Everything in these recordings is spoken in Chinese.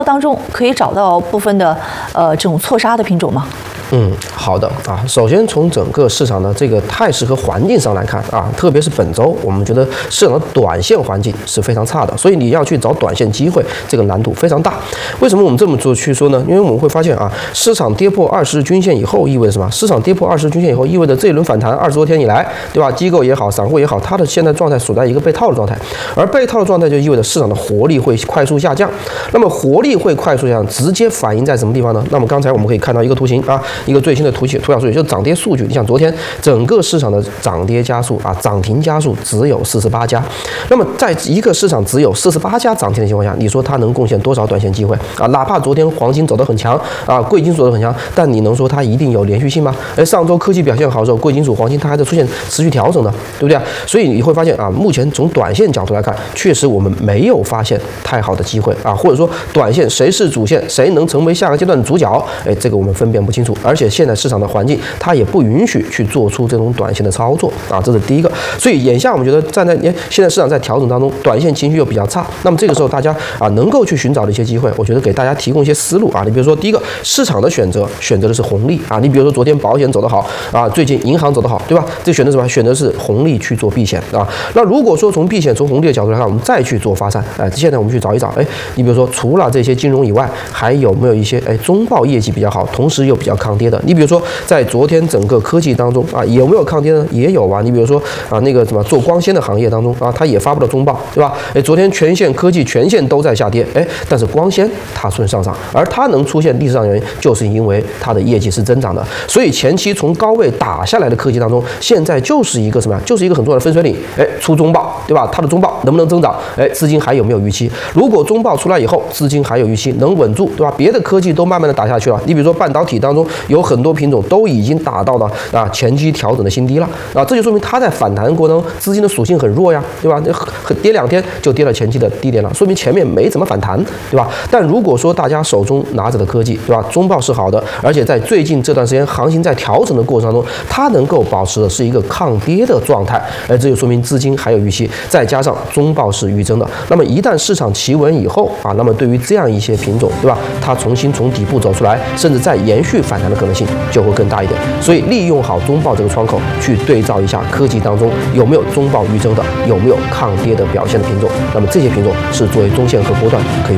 当中可以找到部分的这种错杀的品种吗？ 好的啊。首先从整个市场的这个态势和环境上来看啊，特别是本周，我们觉得市场的短线环境是非常差的，所以你要去找短线机会，这个难度非常大。为什么我们这么做去说呢？因为我们会发现啊，市场跌破20日均线以后意味着什么？市场跌破20日均线以后，意味着这一轮反弹20多天以来，对吧？机构也好，散户也好，它的现在状态处在一个被套的状态，而被套的状态就意味着市场的活力会快速下降。那么活力会快速下降，直接反映在什么地方呢？那么刚才我们可以看到一个图形啊，一个最新的图表数据，就是涨跌数据。你想昨天整个市场的涨跌家数啊，涨停家数只有48家。那么在一个市场只有48家涨停的情况下，你说它能贡献多少短线机会啊？哪怕昨天黄金走得很强啊，贵金属走得很强，但你能说它一定有连续性吗？上周科技表现好的时候，贵金属、黄金它还在出现持续调整的，对不对？所以你会发现啊，目前从短线角度来看，确实我们没有发现太好的机会啊，或者说短线谁是主线，谁能成为下个阶段的主角，这个我们分辨不清楚。而且现在市场的环境，它也不允许去做出这种短线的操作啊，这是第一个。所以眼下我们觉得现在市场在调整当中，短线情绪又比较差，那么这个时候大家啊能够去寻找的一些机会，我觉得给大家提供一些思路啊。你比如说第一个，市场的选择的是红利啊，你比如说昨天保险走得好啊，最近银行走得好，对吧？这选择什么？选择是红利去做避险啊。那如果说从避险、从红利的角度来看，我们再去做发散，现在我们去找一找，你比如说除了这些金融以外，还有没有一些中报业绩比较好，同时又比较抗跌的？你比如说在昨天整个科技当中啊，有没有抗跌呢？也有啊。你比如说啊，那个什么做光纤的行业当中啊，它也发布了中报，对吧？昨天全线科技全线都在下跌，但是光纤它顺上涨，而它能出现历史上原因，就是因为它的业绩是增长的。所以前期从高位打下来的科技当中，现在就是一个什么呀？就是一个很重要的分水岭。出中报，对吧？它的中报能不能增长？资金还有没有预期？如果中报出来以后，资金还有预期，能稳住，对吧？别的科技都慢慢的打下去了。你比如说半导体当中有很多品种都已经打到了前期调整的新低了啊，这就说明它在反弹过程中资金的属性很弱呀，对吧？跌2天就跌了前期的低点了，说明前面没怎么反弹，对吧？但如果说大家手中拿着的科技，对吧？中报是好的，而且在最近这段时间行情在调整的过程当中，它能够保持的是一个抗跌的状态，这就说明资金还有预期，再加上中报是预增的，那么一旦市场企稳以后啊，那么对于这样一些品种，对吧？它重新从底部走出来，甚至再延续反弹的可能性就会更大一点。所以利用好中报这个窗口，去对照一下科技当中有没有中报预增的，有没有抗跌的表现的品种，那么这些品种是作为中线和波段可以。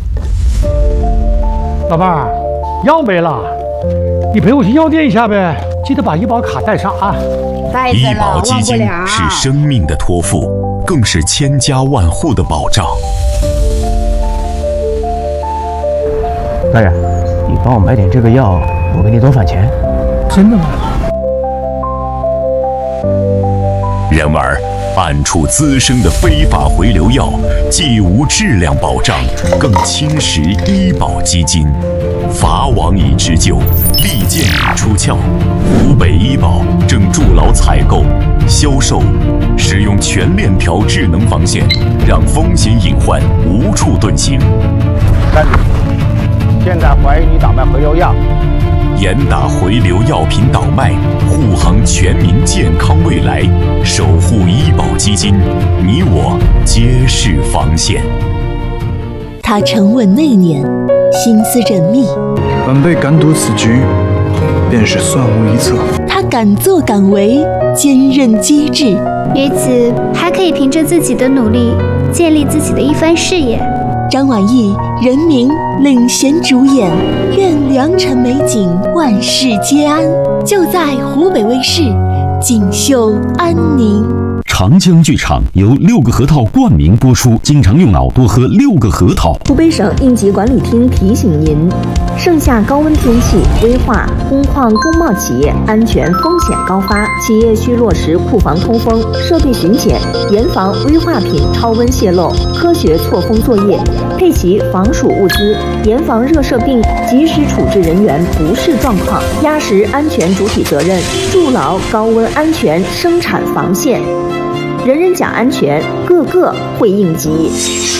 老伴儿，药没了，你陪我去药店一下呗，记得把医保卡带上啊。 医保基金是生命的托付，更是千家万户的保障。 大人，你帮我买点这个药，我给你多返钱。 真的吗？ 然而，暗处滋生的非法回流药，既无质量保障，更侵蚀医保基金。法网已织就，利剑已出鞘。湖北医保正筑牢采购、销售，使用全链条智能防线，让风险隐患无处遁形。 站住！现在怀疑你倒卖回流药。 严打回流药品倒卖，护航全民健康未来，守护医保基金，你我皆是防线。 他沉稳内敛，心思缜密。 晚辈敢赌此局，便是算无一策。 他敢作敢为，坚韧机智。 于此还可以凭着自己的努力，建立自己的一番事业。 张晚意、任明领衔主演，愿良辰美景，万事皆安。就在湖北卫视，锦绣安宁。 长江剧场由6个核桃冠名播出，经常用脑多喝6个核桃。 湖北省应急管理厅提醒您，盛夏高温天气，危化、工矿、工贸企业安全风险高发，企业需落实库房通风、设备巡检，严防危化品超温泄漏，科学错封作业，配齐防暑物资，严防热射病，及时处置人员不适状况，压实安全主体责任，筑牢高温安全生产防线。人人讲安全，个个会应急。